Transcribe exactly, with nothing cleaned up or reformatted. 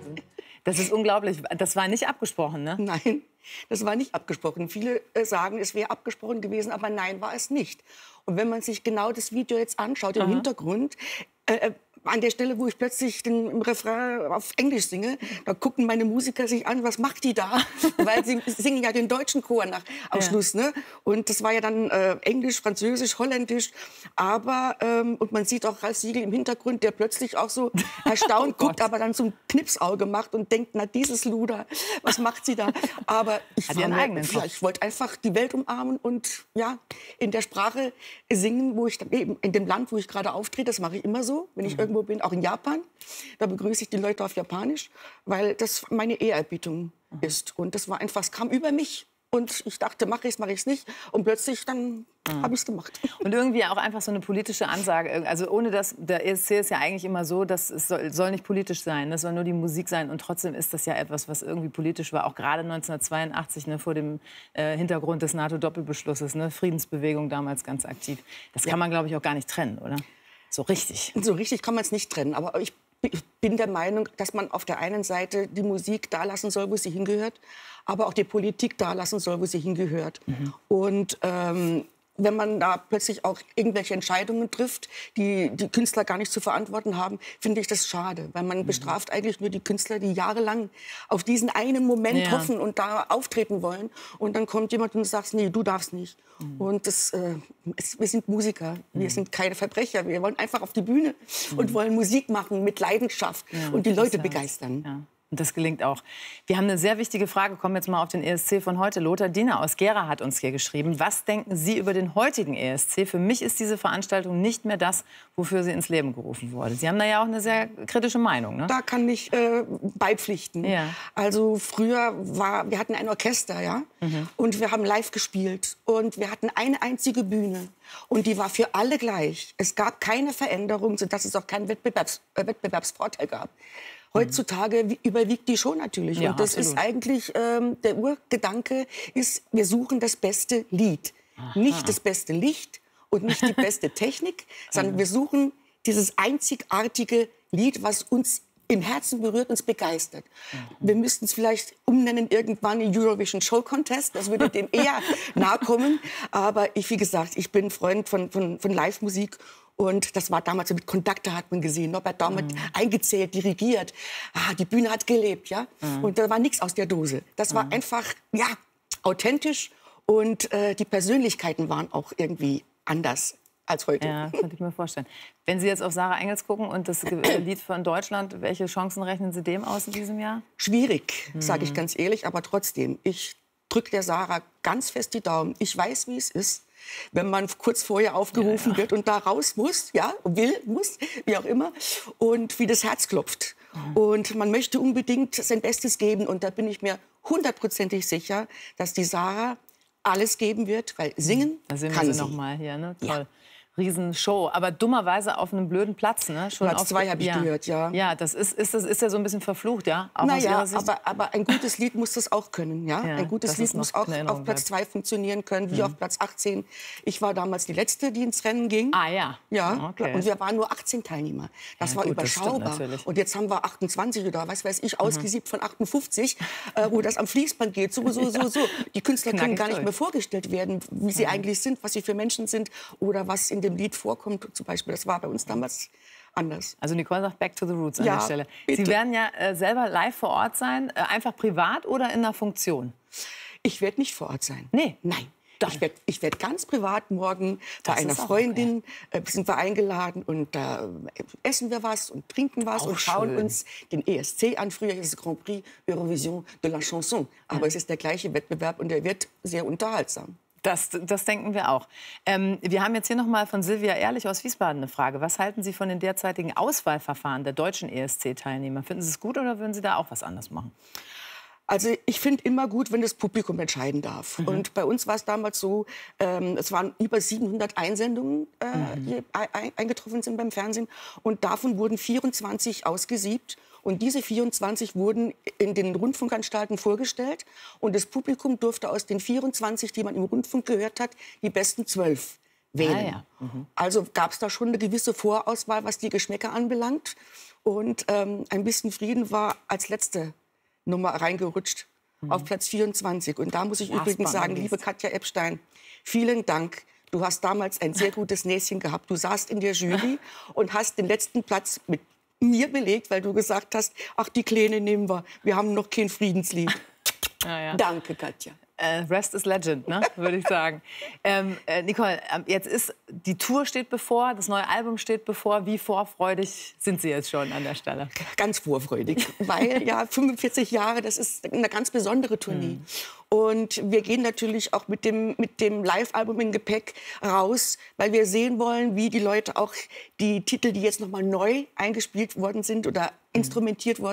Das ist unglaublich. Das war nicht abgesprochen, ne? Nein, das war nicht abgesprochen. Viele äh, sagen, es wäre abgesprochen gewesen, aber nein, war es nicht. Und wenn man sich genau das Video jetzt anschaut, im Aha. Hintergrund, äh, an der Stelle, wo ich plötzlich den im Refrain auf Englisch singe, da gucken meine Musiker sich an, was macht die da? Weil sie singen ja den deutschen Chor nach, am ja. Schluss. Ne? Und das war ja dann äh, Englisch, Französisch, Holländisch. Aber, ähm, und man sieht auch Ralf Siegel im Hintergrund, der plötzlich auch so erstaunt oh guckt, aber dann so ein Knipsauge macht und denkt, na dieses Luder, was macht sie da? Aber ich, Hat ihren eigenen Kopf. Ja, ich wollte einfach die Welt umarmen und ja, in der Sprache singen, wo ich eben in dem Land, wo ich gerade auftrete, das mache ich immer so, wenn ich mhm. irgendwo bin, auch in Japan. Da begrüße ich die Leute auf Japanisch, weil das meine Ehrerbietung mhm. ist. Und das war einfach, es kam über mich. Und ich dachte, mache ich es, mache ich es nicht. Und plötzlich dann mhm. habe ich es gemacht. Und irgendwie auch einfach so eine politische Ansage. Also ohne das, der E S C ist ja eigentlich immer so, dass es soll, soll nicht politisch sein. Das soll nur die Musik sein. Und trotzdem ist das ja etwas, was irgendwie politisch war. Auch gerade neunzehnhundertzweiundachtzig, ne, vor dem äh, Hintergrund des NATO-Doppelbeschlusses. Ne, Friedensbewegung damals ganz aktiv. Das ja. kann man, glaube ich, auch gar nicht trennen, oder? So richtig. So richtig kann man es nicht trennen. Aber ich, ich bin der Meinung, dass man auf der einen Seite die Musik da lassen soll, wo sie hingehört, aber auch die Politik da lassen soll, wo sie hingehört. Mhm. Und ähm, wenn man da plötzlich auch irgendwelche Entscheidungen trifft, die die Künstler gar nicht zu verantworten haben, finde ich das schade. Weil man mhm. bestraft eigentlich nur die Künstler, die jahrelang auf diesen einen Moment ja. hoffen und da auftreten wollen. Und dann kommt jemand und sagt, nee, du darfst nicht. Mhm. Und das, äh, es, wir sind Musiker, mhm. wir sind keine Verbrecher. Wir wollen einfach auf die Bühne mhm. und wollen Musik machen mit Leidenschaft ja, und die Leute begeistern. Ja. Und das gelingt auch. Wir haben eine sehr wichtige Frage. Kommen jetzt mal auf den E S C von heute. Lothar Diener aus Gera hat uns hier geschrieben. Was denken Sie über den heutigen E S C? Für mich ist diese Veranstaltung nicht mehr das, wofür sie ins Leben gerufen wurde. Sie haben da ja auch eine sehr kritische Meinung, ne? Da kann ich äh, beipflichten. Ja. Also früher war, wir hatten ein Orchester, ja, mhm. und wir haben live gespielt und wir hatten eine einzige Bühne. Und die war für alle gleich. Es gab keine Veränderung, sodass es auch keinen Wettbewerbs, äh, Wettbewerbsvorteil gab. Heutzutage überwiegt die schon natürlich. Ja, und das absolut. Ist eigentlich, ähm, der Urgedanke ist, wir suchen das beste Lied. Aha. Nicht das beste Licht und nicht die beste Technik, sondern wir suchen dieses einzigartige Lied, was uns im Herzen berührt, uns begeistert. Mhm. Wir müssten es vielleicht umnennen irgendwann in Eurovision Show Contest, das würde dem eher nahe kommen. Aber ich, wie gesagt, ich bin Freund von, von, von Live-Musik. Und das war damals so mit Kontakte hat man gesehen. Norbert Daumer mhm. eingezählt, dirigiert. Ah, die Bühne hat gelebt, ja. Mhm. Und da war nichts aus der Dose. Das war mhm. einfach, ja, authentisch. Und äh, die Persönlichkeiten waren auch irgendwie anders als heute. Ja, könnte ich mir vorstellen. Wenn Sie jetzt auf Sarah Engels gucken und das Lied von Deutschland, welche Chancen rechnen Sie dem aus in diesem Jahr? Schwierig, mhm. sage ich ganz ehrlich. Aber trotzdem, ich drücke der Sarah ganz fest die Daumen. Ich weiß, wie es ist, wenn man kurz vorher aufgerufen ja, ja. wird und da raus muss, ja, will, muss, wie auch immer, und wie das Herz klopft. Mhm. Und man möchte unbedingt sein Bestes geben. Und da bin ich mir hundertprozentig sicher, dass die Sarah alles geben wird, weil singen da sehen kann wir sie. Noch mal hier, ne? Toll. Ja. Riesenshow, aber dummerweise auf einem blöden Platz, ne? Schon Platz auf, zwei habe ich ja. gehört, ja. Ja, das ist, ist, das ist ja so ein bisschen verflucht, ja? Auch naja, aber, aber ein gutes Lied muss das auch können, ja? ja ein gutes Lied muss auch auf Platz zwei funktionieren können, wie mhm. auf Platz achtzehn. Ich war damals die Letzte, die ins Rennen ging. Ah ja? Ja, okay. Und wir waren nur achtzehn Teilnehmer. Das ja, war gut, überschaubar. Das und jetzt haben wir achtundzwanzig oder was weiß ich, ausgesiebt mhm. von achtundfünfzig, äh, wo das am Fließband geht, so, so, so, so. Die Künstler können Knackig gar nicht durch. mehr vorgestellt werden, wie sie mhm. eigentlich sind, was sie für Menschen sind oder was in dem Lied vorkommt. Zum Beispiel, das war bei uns damals anders. Also Nicole sagt Back to the Roots an ja, der Stelle. Bitte. Sie werden ja äh, selber live vor Ort sein, äh, einfach privat oder in einer Funktion? Ich werde nicht vor Ort sein. Nee? Nein. Doch. Ich werde ich werd ganz privat morgen bei das einer Freundin, okay. äh, sind wir eingeladen und da äh, essen wir was und trinken was auch und schauen schön. uns den E S C an. Früher ist es Grand Prix Eurovision de la Chanson. Aber ja. es ist der gleiche Wettbewerb und der wird sehr unterhaltsam. Das, das denken wir auch. Ähm, wir haben jetzt hier noch mal von Silvia Ehrlich aus Wiesbaden eine Frage. Was halten Sie von den derzeitigen Auswahlverfahren der deutschen E S C-Teilnehmer? Finden Sie es gut oder würden Sie da auch was anderes machen? Also ich finde immer gut, wenn das Publikum entscheiden darf. Mhm. Und bei uns war es damals so, ähm, es waren über siebenhundert Einsendungen, äh, mhm. die ein, eingetroffen sind beim Fernsehen. Und davon wurden vierundzwanzig ausgesiebt. Und diese vierundzwanzig wurden in den Rundfunkanstalten vorgestellt. Und das Publikum durfte aus den vierundzwanzig, die man im Rundfunk gehört hat, die besten zwölf wählen. Ah, ja. mhm. Also gab es da schon eine gewisse Vorauswahl, was die Geschmäcker anbelangt. Und ähm, Ein bisschen Frieden war als letzte Nummer reingerutscht, mhm. auf Platz vierundzwanzig. Und da muss ich Last übrigens sagen, liebe Katja Epstein, vielen Dank. Du hast damals ein sehr gutes Näschen gehabt. Du saßt in der Jury und hast den letzten Platz mit mir belegt, weil du gesagt hast, ach, die Kleine nehmen wir. Wir haben noch kein Friedenslied. Ja, ja. Danke, Katja. Äh, Rest is Legend, ne? Würde ich sagen. ähm, äh, Nicole, jetzt ist die Tour steht bevor, das neue Album steht bevor. Wie vorfreudig sind Sie jetzt schon an der Stelle? Ganz vorfreudig, weil ja fünfundvierzig Jahre, das ist eine ganz besondere Tournee. Mhm. Und wir gehen natürlich auch mit dem, mit dem Live-Album im Gepäck raus, weil wir sehen wollen, wie die Leute auch die Titel, die jetzt noch mal neu eingespielt worden sind oder instrumentiert worden